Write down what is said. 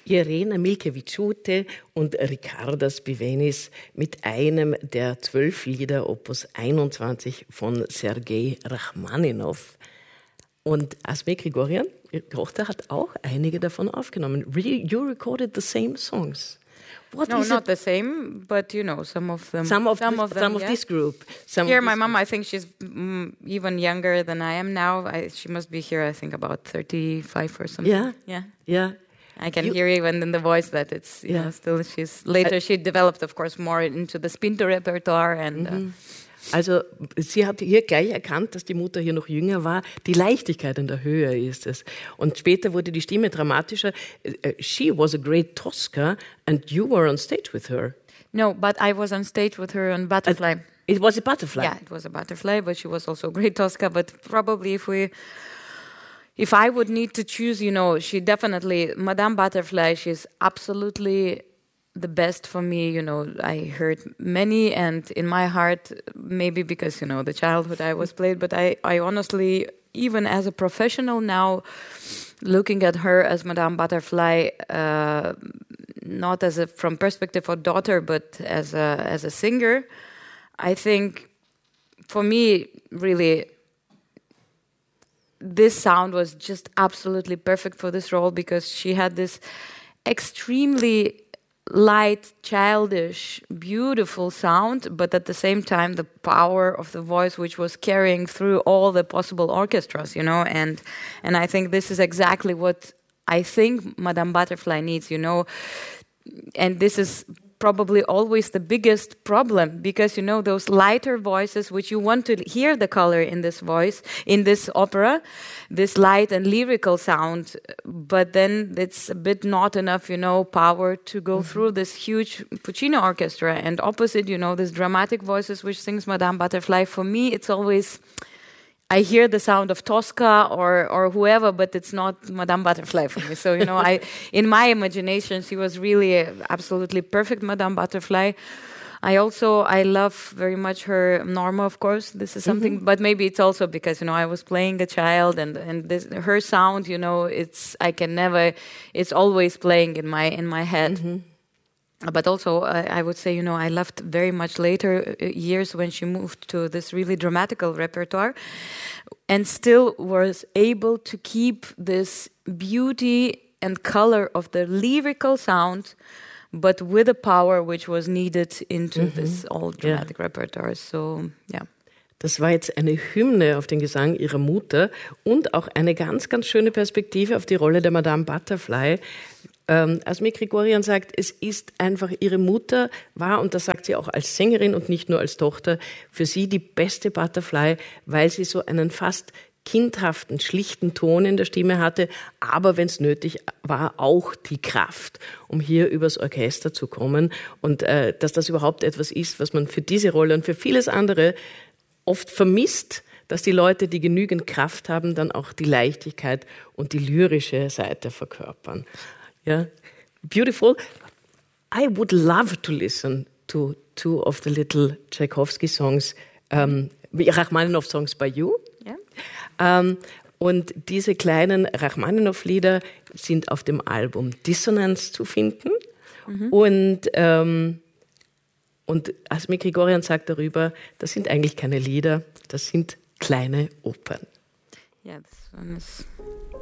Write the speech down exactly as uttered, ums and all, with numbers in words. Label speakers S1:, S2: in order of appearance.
S1: Irena Milkevičiūtė und Ricarda Spivenis mit einem der zwölf Lieder Opus einundzwanzig von Sergei Rachmaninov. Und Asmik Grigoryan, ihre Tochter, hat auch einige davon aufgenommen. You recorded the same songs.
S2: What no, not it? The same, but you know, some of them.
S1: Some of,
S2: some
S1: this,
S2: of, them,
S1: some of
S2: yeah.
S1: this group. Some
S2: here,
S1: of
S2: my
S1: this
S2: mom,
S1: group.
S2: I think she's mm, even younger than I am now. I, she must be here, I think, about thirty-five or something.
S1: Yeah,
S2: yeah,
S1: yeah.
S2: I can
S1: you,
S2: hear even in the voice that it's, you
S1: yeah.
S2: know, still she's. Later, I, she developed, of course, more into the Spinto repertoire and.
S1: Mm-hmm.
S2: uh,
S1: Also sie hat hier gleich erkannt, dass die Mutter hier noch jünger war. Die Leichtigkeit in der Höhe ist es. Und später wurde die Stimme dramatischer. She was a great Tosca and you were on stage with her.
S2: No, but I was on stage with her on Butterfly.
S1: Uh, it was a Butterfly?
S2: Yeah, it was a Butterfly, but she was also a great Tosca. But probably if we... If I would need to choose, you know, she definitely... Madame Butterfly, she's absolutely... the best for me, you know, I heard many, and in my heart, maybe because, you know, the childhood I was played, but I, I honestly, even as a professional now, looking at her as Madame Butterfly, uh, not as a, from perspective of daughter, but as a, as a singer, I think, for me, really, this sound was just absolutely perfect for this role, because she had this extremely light, childish, beautiful sound, but at the same time the power of the voice which was carrying through all the possible orchestras, you know, and and I think this is exactly what I think Madame Butterfly needs, you know, and this is probably always the biggest problem, because, you know, those lighter voices which you want to hear the color in this voice, in this opera, this light and lyrical sound, but then it's a bit not enough, you know, power to go mm-hmm. through this huge Puccini orchestra, and opposite, you know, these dramatic voices which sings Madame Butterfly. For me, it's always... I hear the sound of Tosca or or whoever, but it's not Madame Butterfly for me. So, you know, I in my imagination, she was really a absolutely perfect Madame Butterfly. I also, I love very much her Norma, of course. This is something, mm-hmm. but maybe it's also because, you know, I was playing a child, and, and this, her sound, you know, it's, I can never, it's always playing in my, in my head. Mm-hmm. But also, uh, I would say, you know, I loved very much later uh, years when she moved to this really dramatical repertoire, and still was able to keep this beauty and color of the lyrical sound, but with a power which was needed into mm-hmm. this old dramatic yeah. repertoire. So, yeah.
S1: Das war jetzt eine Hymne auf den Gesang ihrer Mutter und auch eine ganz, ganz schöne Perspektive auf die Rolle der Madame Butterfly. Ähm, Asmik Grigoryan sagt, es ist einfach, ihre Mutter war, und das sagt sie auch als Sängerin und nicht nur als Tochter, für sie die beste Butterfly, weil sie so einen fast kindhaften, schlichten Ton in der Stimme hatte, aber wenn es nötig war, auch die Kraft, um hier übers Orchester zu kommen. Und äh, dass das überhaupt etwas ist, was man für diese Rolle und für vieles andere oft vermisst, dass die Leute, die genügend Kraft haben, dann auch die Leichtigkeit und die lyrische Seite verkörpern. Yeah, beautiful. I would love to listen to two of the little Tchaikovsky songs, um, Rachmaninoff songs by you.
S2: Yeah.
S1: Um, und diese kleinen Rachmaninoff-Lieder sind auf dem Album Dissonance zu finden. Mhm. Und, um, und Asmik Grigoryan sagt darüber, das sind eigentlich keine Lieder, das sind kleine Opern.
S2: Yeah, this one is...